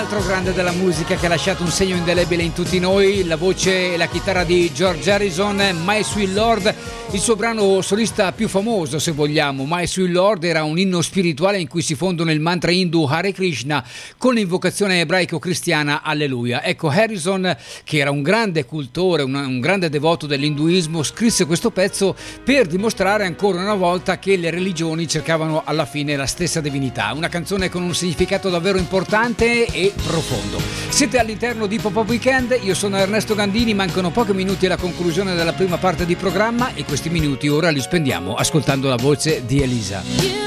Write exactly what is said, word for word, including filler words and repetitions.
altro grande della musica che ha lasciato un segno indelebile in tutti noi, la voce e la chitarra di George Harrison, My Sweet Lord, il suo brano solista più famoso se vogliamo. My Sweet Lord era un inno spirituale in cui si fondono il mantra hindu Hare Krishna con l'invocazione ebraico-cristiana Alleluia. Ecco, Harrison, che era un grande cultore, un, un grande devoto dell'induismo, scrisse questo pezzo per dimostrare ancora una volta che le religioni cercavano alla fine la stessa divinità. Una canzone con un significato davvero importante e profondo. Siete all'interno di Pop-Up Weekend, io sono Ernesto Gandini, mancano pochi minuti alla conclusione della prima parte di programma e questi minuti ora li spendiamo ascoltando la voce di Elisa.